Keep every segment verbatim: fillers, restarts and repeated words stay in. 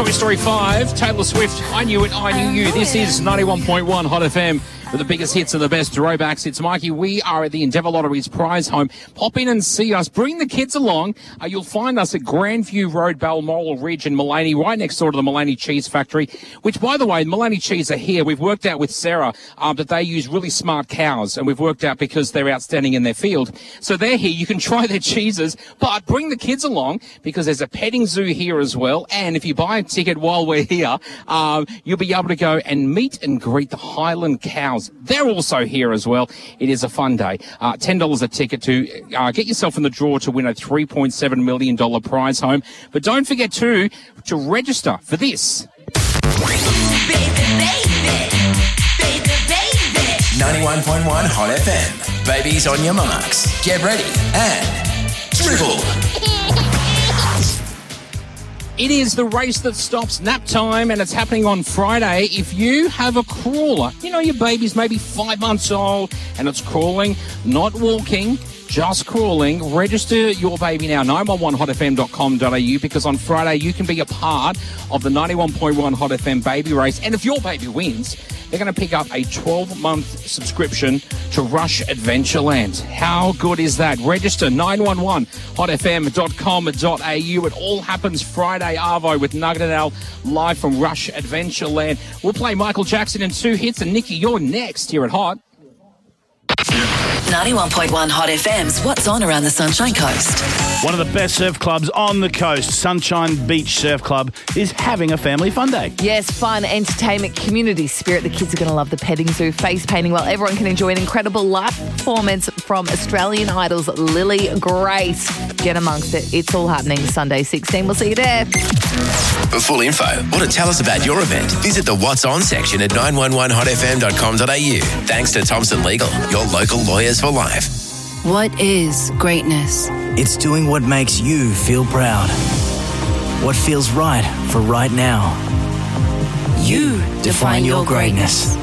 Toy Story five, Taylor Swift, I Knew It, I Knew You. This is ninety-one point one Hot F M with the biggest hits and the best throwbacks. It's Mikey. We are at the Endeavour Lottery's prize home. Pop in and see us. Bring the kids along. Uh, you'll find us at Grandview Road, Balmoral Ridge in Mullaney, right next door to the Mullaney Cheese Factory, which, by the way, Mullaney Cheese are here. We've worked out with Sarah um, that they use really smart cows, and we've worked out because they're outstanding in their field. So they're here. You can try their cheeses, but bring the kids along because there's a petting zoo here as well. And if you buy a ticket while we're here, um, you'll be able to go and meet and greet the Highland cows. They're also here as well. It is a fun day. Uh, ten dollars a ticket to uh, get yourself in the draw to win a three point seven million dollars prize home. But don't forget to, to register for this. Baby, baby, baby, baby. ninety-one point one Hot F M. Babies on your marks. Get ready and dribble. It is the race that stops nap time, and it's happening on Friday. If you have a crawler, you know your baby's maybe five months old and it's crawling, not walking, just crawling, register your baby now, nine one one hot f m dot com dot a u, because on Friday you can be a part of the ninety-one point one Hot F M baby race. And if your baby wins, they're going to pick up a twelve-month subscription to Rush Adventureland. How good is that? Register nine one one hot f m dot com dot a u. It all happens Friday, Arvo, with Nugget and Al live from Rush Adventureland. We'll play Michael Jackson in two hits, and Nikki, you're next here at Hot. ninety-one point one Hot F M's What's On Around the Sunshine Coast. One of the best surf clubs on the coast, Sunshine Beach Surf Club, is having a family fun day. Yes, fun, entertainment, community spirit. The kids are going to love the petting zoo, face painting, while everyone can enjoy an incredible live performance from Australian Idol's Lily Grace. Get amongst it. It's all happening Sunday sixteen. We'll see you there. For full info or to tell us about your event, visit the What's On section at nine one one hot f m dot com dot a u. Thanks to Thompson Legal, your local lawyers for life. What is greatness? It's doing what makes you feel proud. What feels right for right now. You define your greatness.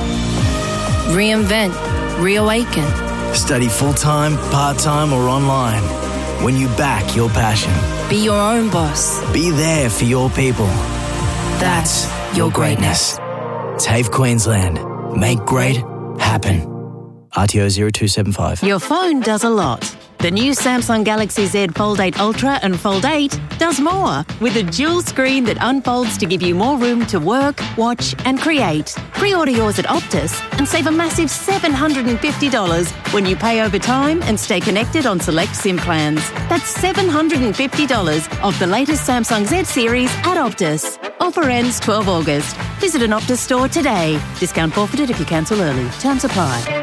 Reinvent, reawaken. Study full-time, part-time, or online. When you back your passion. Be your own boss. Be there for your people. That's your greatness. TAFE Queensland. Make great happen. R T O zero two seven five. Your phone does a lot. The new Samsung Galaxy Z Fold eight Ultra and Fold eight does more, with a dual screen that unfolds to give you more room to work, watch and create. Pre-order yours at Optus and save a massive seven hundred fifty dollars when you pay over time and stay connected on select SIM plans. That's seven hundred fifty dollars off the latest Samsung Z series at Optus. Offer ends twelfth of August. Visit an Optus store today. Discount forfeited if you cancel early. Terms apply.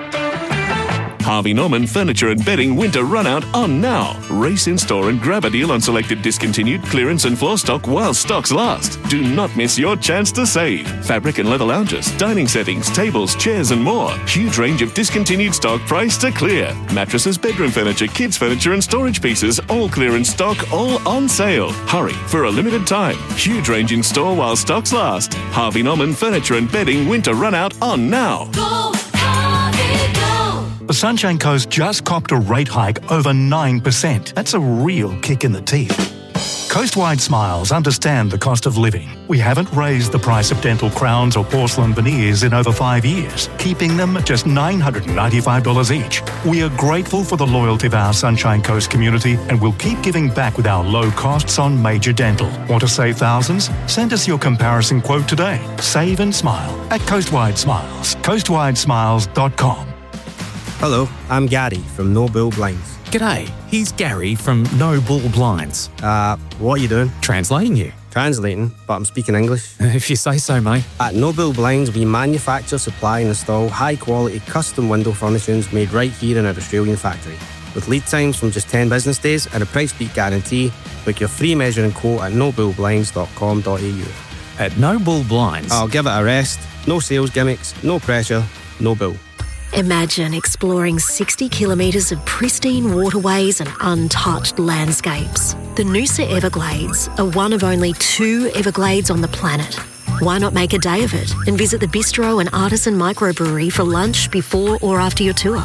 Harvey Norman Furniture and Bedding Winter Runout on now. Race in store and grab a deal on selected discontinued clearance and floor stock while stocks last. Do not miss your chance to save. Fabric and leather lounges, dining settings, tables, chairs and more. Huge range of discontinued stock priced to clear. Mattresses, bedroom furniture, kids furniture and storage pieces, all clearance stock, all on sale. Hurry for a limited time. Huge range in store while stocks last. Harvey Norman Furniture and Bedding Winter Runout on now. Go, Harvey, go. The Sunshine Coast just copped a rate hike over nine percent. That's a real kick in the teeth. Coastwide Smiles understand the cost of living. We haven't raised the price of dental crowns or porcelain veneers in over five years, keeping them at just nine hundred ninety-five dollars each. We are grateful for the loyalty of our Sunshine Coast community and will keep giving back with our low costs on major dental. Want to save thousands? Send us your comparison quote today. Save and smile at Coastwide Smiles. coastwide smiles dot com. Hello, I'm Gary from No Bull Blinds. G'day, here's Gary from No Bull Blinds. Uh, what are you doing? Translating you. Translating, but I'm speaking English. If you say so, mate. At No Bull Blinds, we manufacture, supply and install high-quality custom window furnishings made right here in our Australian factory. With lead times from just ten business days and a price beat guarantee, book your free measuring quote at no bull blinds dot com dot a u. At No Bull Blinds. I'll give it a rest. No sales gimmicks, no pressure, no bull. Imagine exploring sixty kilometres of pristine waterways and untouched landscapes. The Noosa Everglades are one of only two Everglades on the planet. Why not make a day of it and visit the bistro and artisan microbrewery for lunch before or after your tour?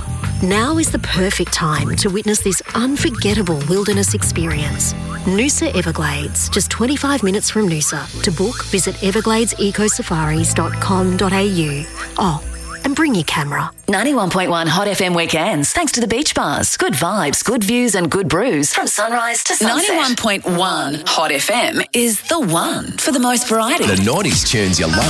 Now is the perfect time to witness this unforgettable wilderness experience. Noosa Everglades, just twenty-five minutes from Noosa. To book, visit everglades eco safaris dot com dot a u. Oh, and bring your camera. ninety-one point one Hot F M weekends, thanks to the beach bars. Good vibes, good views and good brews from sunrise to sunset. ninety-one point one Hot F M is the one for the most variety. The nineties tunes you love.